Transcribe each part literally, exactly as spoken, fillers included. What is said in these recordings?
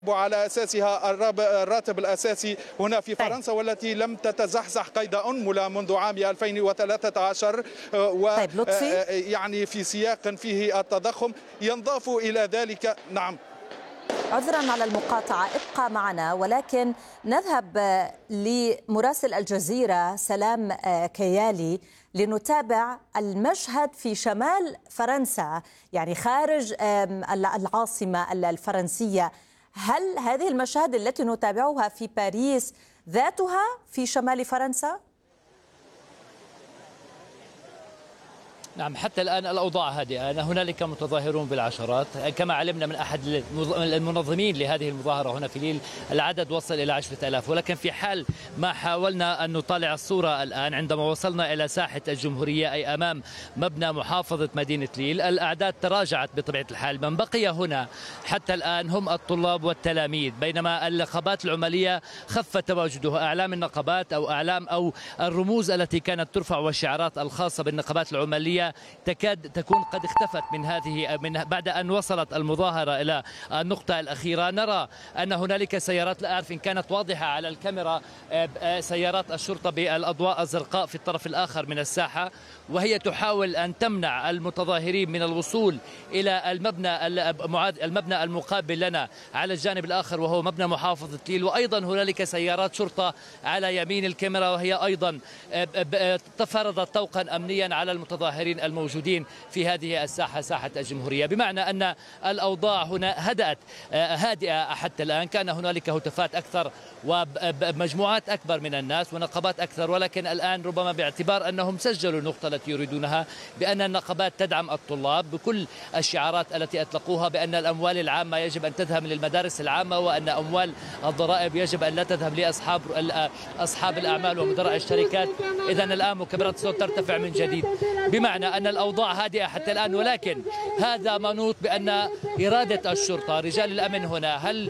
على أساسها الراتب الأساسي هنا في فرنسا، والتي لم تتزحزح قيد أنملة منذ عام ألفين وثلاثة عشر، ويعني في سياق فيه التضخم ينضاف إلى ذلك. نعم، عذرا على المقاطعة، ابقى معنا، ولكن نذهب لمراسل الجزيرة سلام كيالي لنتابع المشهد في شمال فرنسا، يعني خارج العاصمة الفرنسية. هل هذه المشاهد التي نتابعها في باريس ذاتها في شمال فرنسا؟ نعم، حتى الآن الأوضاع هادئة، هنالك متظاهرون بالعشرات كما علمنا من أحد المنظمين لهذه المظاهرة هنا في ليل. العدد وصل إلى عشرة آلاف، ولكن في حال ما حاولنا أن نطالع الصورة الآن عندما وصلنا إلى ساحة الجمهورية أي أمام مبنى محافظة مدينة ليل، الأعداد تراجعت بطبيعة الحال. من بقي هنا حتى الآن هم الطلاب والتلاميذ، بينما النقابات العمالية خف تواجدها. أعلام النقابات أو أعلام أو الرموز التي كانت ترفع والشعارات الخاصة بالنقابات العمالية تكاد تكون قد اختفت من هذه من بعد أن وصلت المظاهرة إلى النقطة الأخيرة. نرى أن هنالك سيارات، لا أعرف إن كانت واضحة على الكاميرا، سيارات الشرطة بالأضواء الزرقاء في الطرف الآخر من الساحة، وهي تحاول أن تمنع المتظاهرين من الوصول إلى المبنى المبنى المقابل لنا على الجانب الآخر وهو مبنى محافظة ليل. وأيضا هنالك سيارات شرطة على يمين الكاميرا، وهي أيضا فرضت طوقا أمنيا على المتظاهرين الموجودين في هذه الساحة، ساحة الجمهورية، بمعنى أن الأوضاع هنا هدأت هادئة حتى الآن. كان هنالك هتافات أكثر ومجموعات أكبر من الناس ونقابات أكثر، ولكن الآن ربما باعتبار أنهم سجلوا النقطة التي يريدونها بأن النقابات تدعم الطلاب بكل الشعارات التي أطلقوها بأن الأموال العامة يجب أن تذهب للمدارس العامة، وأن أموال الضرائب يجب أن لا تذهب لأصحاب أصحاب الأعمال ومدراء الشركات. إذن الآن مكبرات الصوت ترتفع من جديد، بمعنى أن الأوضاع هادئة حتى الآن. ولكن هذا منوط بأن إرادة الشرطة، رجال الأمن هنا، هل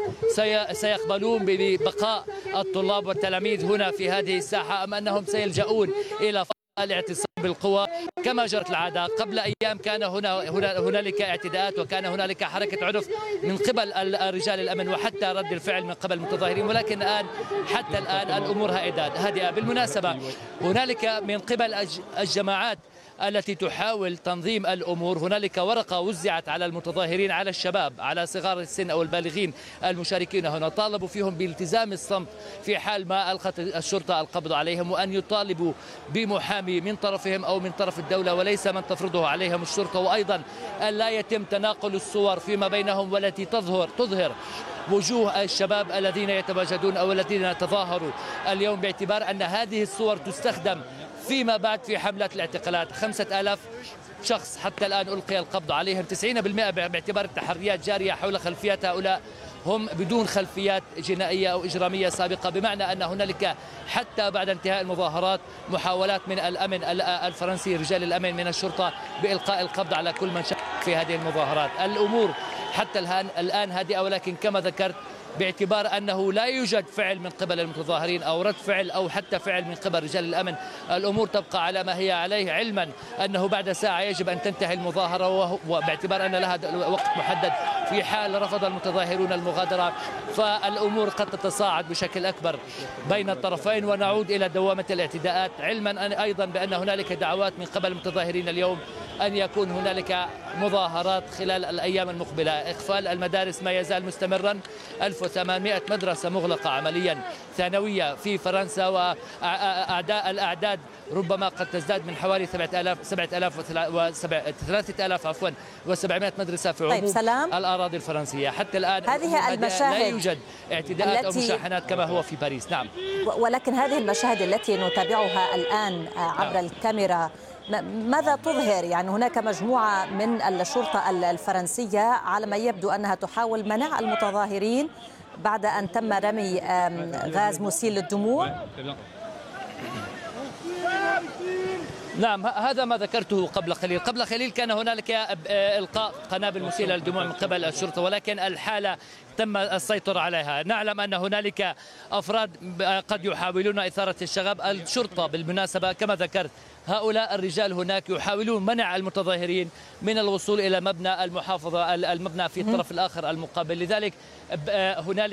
سيقبلون ببقاء الطلاب والتلاميذ هنا في هذه الساحة، أم أنهم سيلجؤون إلى الاعتصام بالقوى كما جرت العادة؟ قبل أيام كان هنا هنالك اعتداءات وكان هنالك حركة عنف من قبل رجال الأمن وحتى رد الفعل من قبل المتظاهرين، ولكن الآن حتى الآن الأمور هادئة. بالمناسبة هنالك من قبل الجماعات التي تحاول تنظيم الأمور، هنالك ورقة وزعت على المتظاهرين، على الشباب، على صغار السن أو البالغين المشاركين هنا، طالبوا فيهم بالتزام الصمت في حال ما ألقت الشرطة القبض عليهم، وأن يطالبوا بمحامي من طرفهم أو من طرف الدولة وليس من تفرضه عليهم الشرطة، وأيضا أن لا يتم تناقل الصور فيما بينهم والتي تظهر تظهر وجوه الشباب الذين يتواجدون أو الذين تظاهروا اليوم، باعتبار أن هذه الصور تستخدم فيما بعد في حملات الاعتقالات. خمسة آلاف شخص حتى الآن ألقي القبض عليهم، تسعين بالمئة باعتبار التحريات جارية حول خلفيات هؤلاء هم بدون خلفيات جنائية أو إجرامية سابقة، بمعنى أن هنالك حتى بعد انتهاء المظاهرات محاولات من الأمن الفرنسي، رجال الأمن من الشرطة، بإلقاء القبض على كل من شارك في هذه المظاهرات. الأمور حتى الآن هادئة، ولكن كما ذكرت باعتبار أنه لا يوجد فعل من قبل المتظاهرين أو رد فعل أو حتى فعل من قبل رجال الأمن، الأمور تبقى على ما هي عليه، علما أنه بعد ساعة يجب أن تنتهي المظاهرة، وباعتبار أن لها وقت محدد. في حال رفض المتظاهرون المغادرة فالأمور قد تتصاعد بشكل أكبر بين الطرفين ونعود إلى دوامة الاعتداءات، علما أن أيضا بأن هنالك دعوات من قبل المتظاهرين اليوم أن يكون هنالك مظاهرات خلال الأيام المقبلة. إقفال المدارس ما يزال مستمرا، ألف وثمانمئة مدرسة مغلقة عمليا ثانوية في فرنسا، وأعداء الأعداد ربما قد تزداد من حوالي سبعة آلاف سبعة آلاف وثلاثة آلاف عفوا وسبعمئة مدرسة في عموم طيب الأراضي الفرنسية. حتى الآن هذه المشاهد لا يوجد اعتداءات أو مشاحنات كما هو في باريس. نعم، ولكن هذه المشاهد التي نتابعها الآن عبر نعم. الكاميرا ماذا تظهر؟ يعني هناك مجموعة من الشرطة الفرنسية على ما يبدو أنها تحاول منع المتظاهرين بعد أن تم رمي غاز مسيل للدموع. نعم هذا ما ذكرته قبل قليل. قبل قليل كان هنالك إلقاء قنابل مسيلة للدموع من قبل الشرطة، ولكن الحالة تم السيطرة عليها. نعلم أن هنالك أفراد قد يحاولون إثارة الشغب. الشرطة بالمناسبة كما ذكرت هؤلاء الرجال هناك يحاولون منع المتظاهرين من الوصول إلى مبنى المحافظة، المبنى في الطرف الآخر المقابل. لذلك هنالك